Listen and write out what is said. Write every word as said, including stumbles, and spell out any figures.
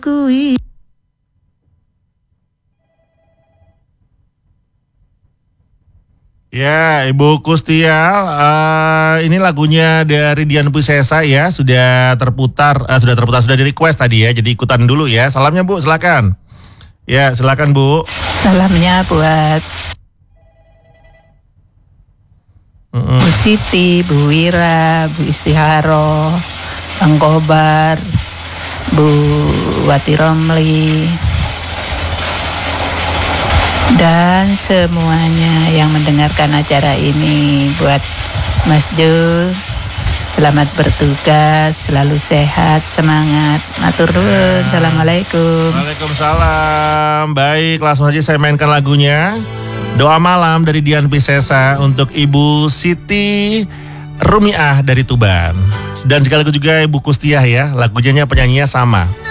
Kui. Ya, Ibu Kustial, uh, ini lagunya dari Dian Piscesa ya, sudah terputar, uh, sudah terputar, sudah di request tadi ya, jadi ikutan dulu ya. Salamnya Bu, silakan. Ya, silakan Bu. Salamnya buat Mm-mm. Bu Siti, Bu Wira, Bu Istiharo, Bang Kobar, Bu Wati Romli, dan semuanya yang mendengarkan acara ini. Buat Mas Jul, selamat bertugas, selalu sehat, semangat. Matur nuwun, assalamualaikum. Waalaikumsalam. Baik, langsung aja saya mainkan lagunya. Doa malam dari Dian Piscesa untuk Ibu Siti Rumiah dari Tuban. Dan sekaligus juga Ibu Kustiah ya, lagunya penyanyinya sama.